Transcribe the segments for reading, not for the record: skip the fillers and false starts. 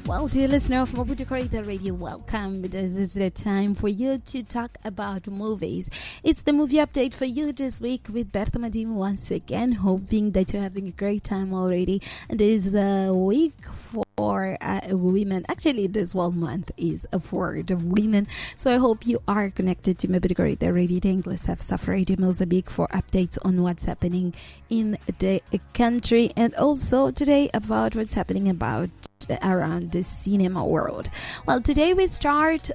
Well, dear listener of Mobutu Corridor Radio, welcome. This is the time for you to talk about movies. It's the movie update for you this week with Berta Madim once again, hoping that you're having a great time already. And this week for women. Actually, this whole month is for the women. So I hope you are connected to Mobutu Corridor Radio English of Safari Mozambique for updates on what's happening in the country, and also today about what's happening around the cinema world. Well, today we start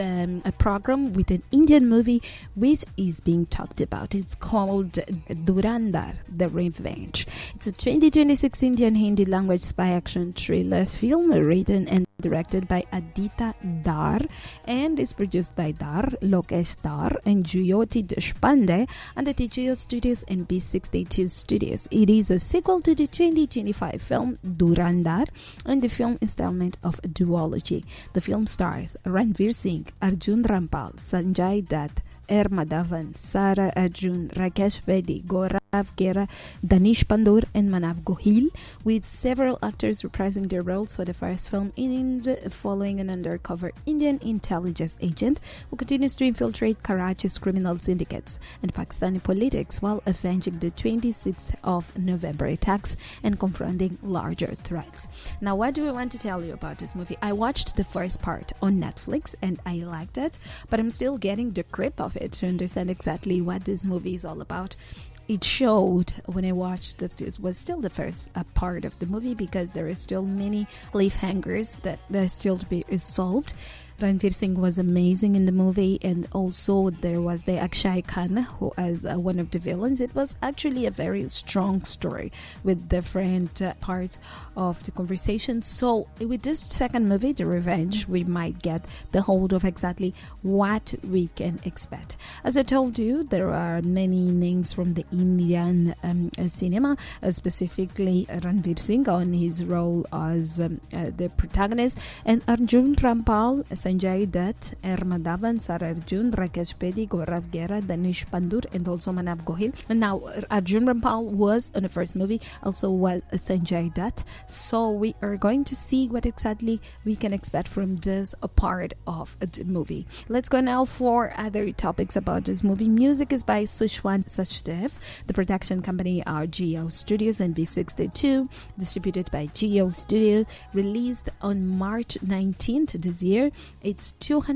a program with an Indian movie which is being talked about. It's called Dhurandhar, The Revenge. It's a 2026 Indian Hindi language spy action thriller film written and directed by Aditya Dar and is produced by Dar, Lokesh Dar and Jyoti Deshpande under TGO Studios and B62 Studios. It is a sequel to the 2025 film Dhurandhar and the film installment of Duology. The film stars Ranveer Singh, Arjun Rampal, Sanjay Dutt, Madhavan, Sara Arjun, Rakesh Bedi, Gaurav Gera, Danish Pandur and Manav Gohil, with several actors reprising their roles for the first film following an undercover Indian intelligence agent who continues to infiltrate Karachi's criminal syndicates and Pakistani politics while avenging the 26th of November attacks and confronting larger threats. Now, what do I want to tell you about this movie? I watched the first part on Netflix and I liked it, but I'm still getting the grip of it to understand exactly what this movie is all about. It showed when I watched that it was still the first part of the movie because there are still many cliffhangers that are still to be resolved. Ranveer Singh was amazing in the movie, and also there was the Akshay Khanna who as one of the villains. It was actually a very strong story with different parts of the conversation. So with this second movie, The Revenge, we might get the hold of exactly what we can expect. As I told you, there are many names from the Indian cinema, specifically Ranveer Singh on his role as the protagonist, and Arjun Rampal, Sanjay Dutt, Madhavan, Sara Arjun, Rakesh Bedi, Gaurav Gera, Danish Pandur, and also Manav Gohil. And now Arjun Rampal was on the first movie, also was Sanjay Dutt. So we are going to see what exactly we can expect from this part of the movie. Let's go now for other topics about this movie. Music is by Sushwant Sachdev. The production company are Geo Studios and B62, distributed by Geo Studio, released on March 19th this year. It's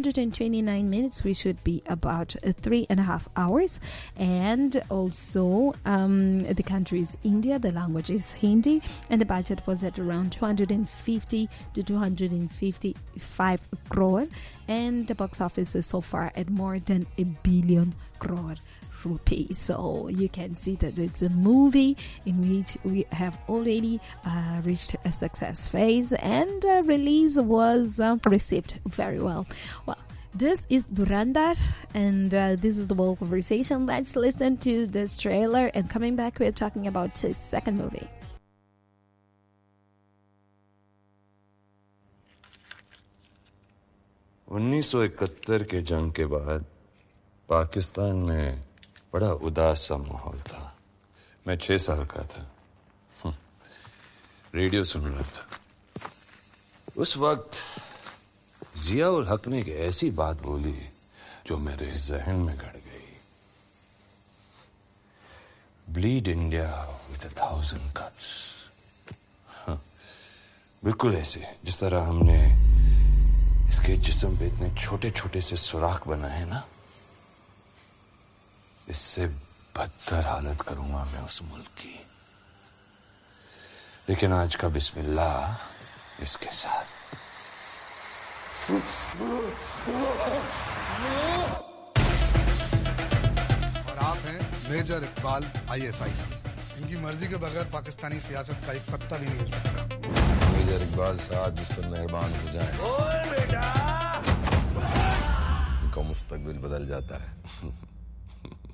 229 minutes, which should be about 3.5 hours. And also, the country is India, the language is Hindi, and the budget was at around 250 to 255 crore. And the box office is so far at more than 1 billion crore rupees. So you can see that it's a movie in which we have already reached a success phase, and release was received very well. Well, this is Dhurandhar, and this is the whole conversation. Let's listen to this trailer, and coming back, we're talking about his second movie. $1971 के जंग के बाद पाकिस्तान में बड़ा उदास सा माहौल था। मैं 6 साल का था। रेडियो सुन रहा था। उस वक्त जिया उल हक ने एक ऐसी बात बोली जो मेरे जहन में गड़ गई। Bleed India with 1,000 cuts। बिल्कुल ऐसे जिस तरह हमने इसके जिस्म पे इतने छोटे-छोटे से सुराख बनाए ना, इससे बदतर हालत करूंगा मैं उस मुल्क की। लेकिन आज का बिस्मिल्लाह इसके साथ। और आप हैं मेजर इकबाल ISI से। इनकी मर्जी के बगैर पाकिस्तानी सियासत का एक पत्ता भी नहीं हिल सकता। मेजर इकबाल साहब जिस पर मेहरबान हो जाए, ओए बेटा, उनका मुस्तकबिल बदल जाता है।